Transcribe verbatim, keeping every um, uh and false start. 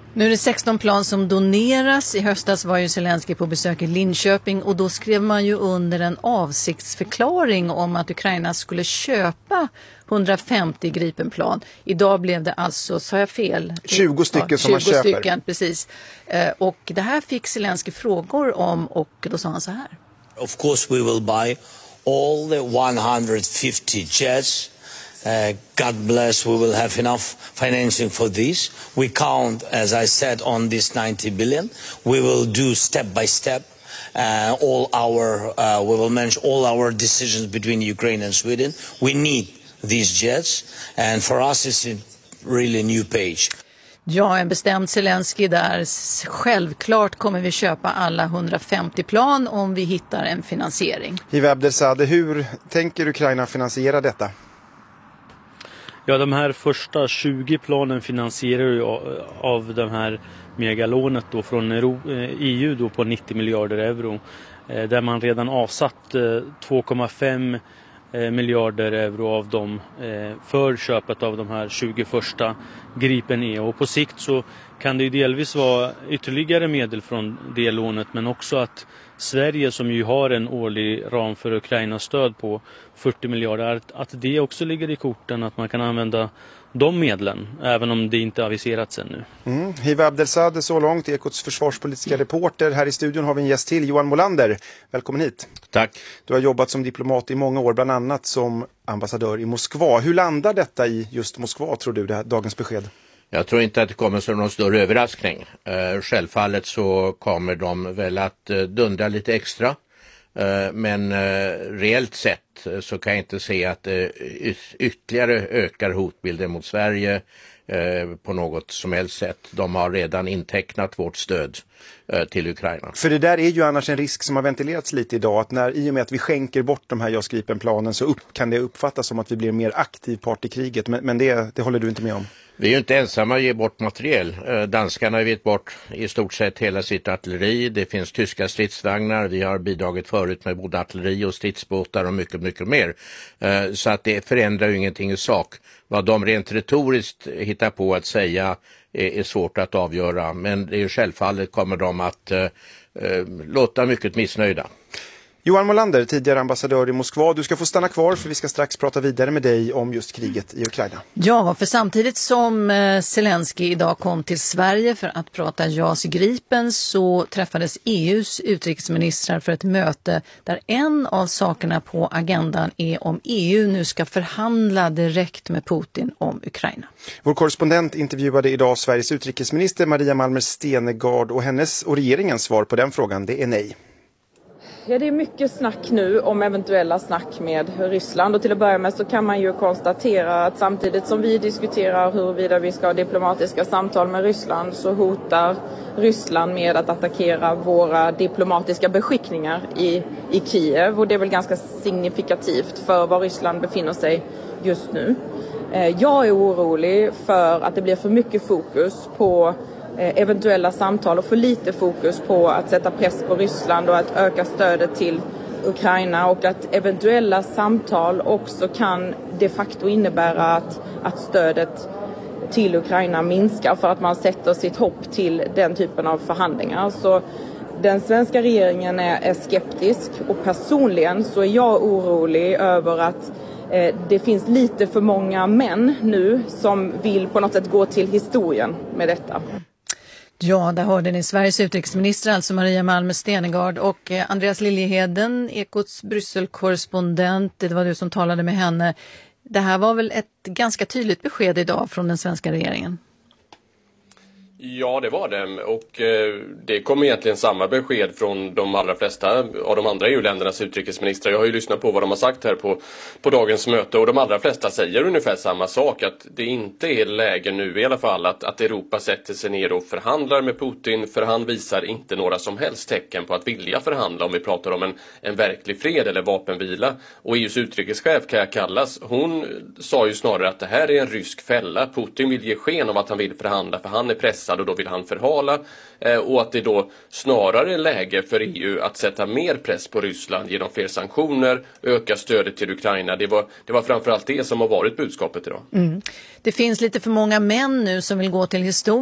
Nu är det sexton plan som doneras. I höstas var ju Zelensky på besök i Linköping och då skrev man ju under en avsiktsförklaring om att Ukraina skulle köpa hundrafemtio Gripenplan. Idag blev det alltså, sa jag fel? tjugo stycken ja, som man köper. tjugo stycken, precis. Och det här fick Zelensky frågor om och då sa han så här. Of course we will buy all the one hundred fifty jets. Uh, God bless, we will have enough financing for this. We count, as I said, on this ninety billion. We will do step by step. Uh, all our, uh, we will manage all our decisions between Ukraine and Sweden. We need these jets, and for us it's a really new page. Ja, en bestämd Zelensky där. Självklart kommer vi köpa alla hundrafemtio plan om vi hittar en finansiering. Hiva Abdelzadeh, hur tänker Ukraina finansiera detta? Ja, de här första tjugo planen finansierar ju av det här megalånet då från E U då på nittio miljarder euro. Där man redan avsatt två komma fem miljarder euro av dem för köpet av de här tjugo första Gripen E. Och på sikt så kan det ju delvis vara ytterligare medel från det lånet, men också att Sverige, som ju har en årlig ram för Ukrainas stöd på fyrtio miljarder, att det också ligger i korten att man kan använda de medlen, även om det inte aviserats ännu. Mm. Hiva Abdelzadeh så långt, Ekots försvarspolitiska reporter. Här i studion har vi en gäst till, Johan Molander. Välkommen hit. Tack. Du har jobbat som diplomat i många år, bland annat som ambassadör i Moskva. Hur landar detta i just Moskva, tror du, det här, dagens besked? Jag tror inte att det kommer som någon större överraskning. Uh, självfallet så kommer de väl att uh, dundra lite extra. Uh, men uh, reellt sett uh, så kan jag inte se att det uh, ytterligare ökar hotbilden mot Sverige uh, på något som helst sätt. De har redan intecknat vårt stöd uh, till Ukraina. För det där är ju annars en risk som har ventilerats lite idag. Att när, i och med att vi skänker bort de här JAS Gripen-planen så upp, kan det uppfattas som att vi blir en mer aktiv part i kriget. Men, men det, det håller du inte med om? Vi är ju inte ensamma att ge bort materiel. Danskarna har gett bort i stort sett hela sitt artilleri. Det finns tyska stridsvagnar. Vi har bidragit förut med både artilleri och stridsbåtar och mycket, mycket mer. Så att det förändrar ju ingenting i sak. Vad de rent retoriskt hittar på att säga är svårt att avgöra. Men det är ju självfallet kommer de att låta mycket missnöjda. Johan Molander, tidigare ambassadör i Moskva. Du ska få stanna kvar för vi ska strax prata vidare med dig om just kriget i Ukraina. Ja, för samtidigt som Zelensky idag kom till Sverige för att prata JAS Gripen så träffades E U:s utrikesministrar för ett möte där en av sakerna på agendan är om E U nu ska förhandla direkt med Putin om Ukraina. Vår korrespondent intervjuade idag Sveriges utrikesminister Maria Malmer Stenergard och hennes och regeringens svar på den frågan, det är nej. Ja, det är mycket snack nu om eventuella snack med Ryssland och till att börja med så kan man ju konstatera att samtidigt som vi diskuterar huruvida vi ska ha diplomatiska samtal med Ryssland så hotar Ryssland med att attackera våra diplomatiska beskickningar i, i Kiev och det är väl ganska signifikativt för var Ryssland befinner sig just nu. Jag är orolig för att det blir för mycket fokus på eventuella samtal och för lite fokus på att sätta press på Ryssland och att öka stödet till Ukraina och att eventuella samtal också kan de facto innebära att, att stödet till Ukraina minskar för att man sätter sitt hopp till den typen av förhandlingar. Så den svenska regeringen är, är skeptisk och personligen så är jag orolig över att eh, det finns lite för många män nu som vill på något sätt gå till historien med detta. Ja, där hörde ni Sveriges utrikesminister, alltså Maria Malmer Stenergard och Andreas Liljeheden, Ekots Brysselkorrespondent. Det var du som talade med henne. Det här var väl ett ganska tydligt besked idag från den svenska regeringen? Ja, det var det. Och eh, det kom egentligen samma besked från de allra flesta av de andra E U-ländernas utrikesministrar. Jag har ju lyssnat på vad de har sagt här på, på dagens möte och de allra flesta säger ungefär samma sak. Att det inte är läge nu i alla fall att, att Europa sätter sig ner och förhandlar med Putin. För han visar inte några som helst tecken på att vilja förhandla om vi pratar om en, en verklig fred eller vapenvila. Och E U:s utrikeschef Kaja Kallas, hon sa ju snarare att det här är en rysk fälla. Putin vill ge sken av att han vill förhandla för han är pressad och då vill han förhala eh, och att det då snarare är läge för E U att sätta mer press på Ryssland genom fler sanktioner, öka stödet till Ukraina. Det var, det var framförallt det som har varit budskapet idag. Mm. Det finns lite för många män nu som vill gå till historien.